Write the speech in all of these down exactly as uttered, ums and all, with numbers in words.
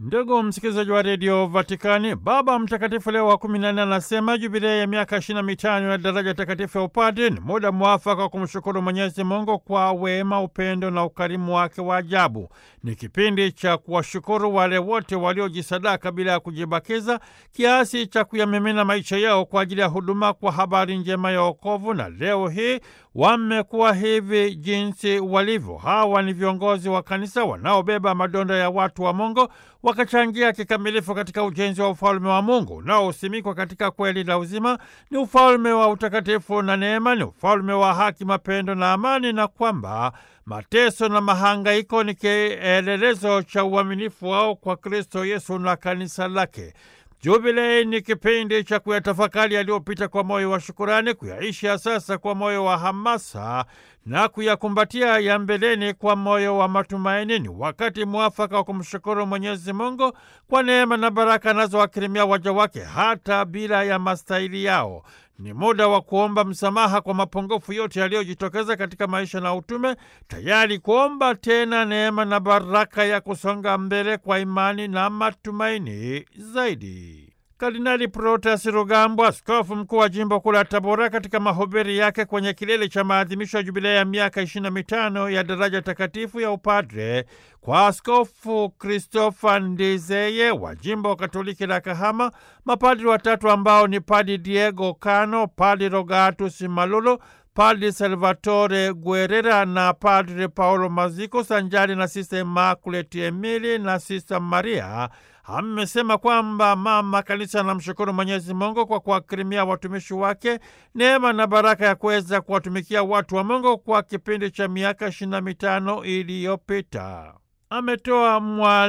Ndugu msikilizaji wa redio Vatikani, Baba Mtakatifu Leo wa kumi na nne anasema jubilei ya miaka ishirini na mitano ya daraja takatifu ya upadre ni muda mwafaka wa kumshukuru Mwenyezi Mungu kwa wema, upendo na ukarimu wake wa ajabu. Ni kipindi cha kuwashukuru wale wote waliojisadaka bila ya kujibakiza kiasi cha kuyamimina maisha yao kwa ajili ya huduma kwa habari njema ya wokovu, na leo hii wamekuwa hivi jinsi walivyo. Hawa ni viongozi wa kanisa wanaobeba madonda ya watu wa Mungu, wakachangia kikamilifu katika ujenzi wa ufalme wa Mungu unaosimikwa katika kweli na uzima. Ni ufalme wa utakatifu na neema, ni ufalme wa haki, mapendo na amani, na kwamba mateso na mahangaiko ni kielelezo cha uaminifu wao kwa Kristo Yesu na kanisa lake. Jubilei ni kipindi cha kuyatafakari yaliyopita kwa moyo wa shukurani, kuyaishi ya sasa kwa moyo wa hamasa na kuyakumbatia ya mbeleni kwa moyo wa matumaini. Ni wakati mwafaka wa kumshukuru Mwenyezi Mungu kwa neema na baraka anazowakirimia waja wake hata bila ya mastahili yao. Ni muda wa kuomba msamaha kwa mapungufu yote yaliyojitokeza katika maisha na utume, tayari kuomba tena neema na baraka ya kusonga mbele kwa imani na matumaini zaidi. Kardinali Protasi Rugambwa, askofu mkuu wa jimbo kuu la Tabora, katika mahubiri yake kwenye kilele cha maadhimisho ya jubilei ya miaka ishirini na mitano ya daraja takatifu ya upadre kwa Askofu Christopher Ndizeye wa jimbo Katoliki la Kahama, mapadri watatu ambao ni Padri Diego Kano, Padri Rogatus Malulu, Padri Salvatore Guerrera na Padri Paolo Maziko, sanjari na Sista Immaculate Emili na Sista Maria, amesema kwamba mama kanisa anamshukuru Mwenyezi Mungu kwa kuwakirimia watumishi wake neema na baraka ya kuweza kuwatumikia watu wa Mungu kwa kipindi cha miaka ishirini na mitano iliyopita. Ametoa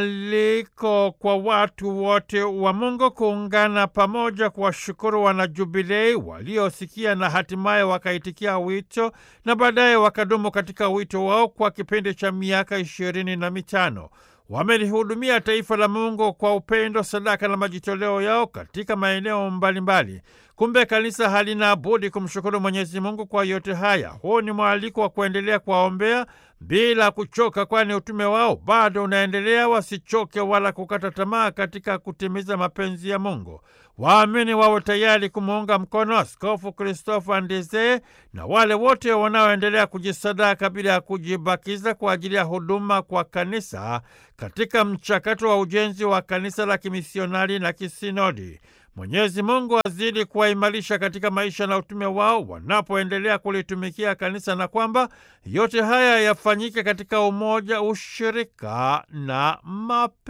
mwaliko kwa watu wote wa Mungu kuungana pamoja kuwashukuru wanajubilei waliosikia na hatimaye wakaitikia wito na baadaye wakadumu katika wito wao kwa kipindi cha miaka ishirini na mitano. Wamelihudumia taifa la Mungu kwa upendo, sadaka na majitoleo yao katika maeneo mbalimbali. Kumbe kanisa halina budi kumshukuru Mwenyezi Mungu kwa yote haya. Huu ni mwaliko wa kuendelea kuwaombea bila kuchoka, kwani utume wao bado unaendelea. Wasichoke wala kukata tamaa katika kutimiza mapenzi ya Mungu. Waamini wawe tayari kumuunga mkono Askofu Christopher Ndizeye na wale wote wanaoendelea kujisadaka bila ya kujibakiza kwa ajili ya huduma kwa kanisa katika mchakato wa ujenzi wa kanisa la kimisionari na kisinodi. Mwenyezi Mungu azidi kuwaimarisha katika maisha na utume wao wanapoendelea kulitumikia kanisa, na kwamba yote haya yafanyike katika umoja, ushirika na mape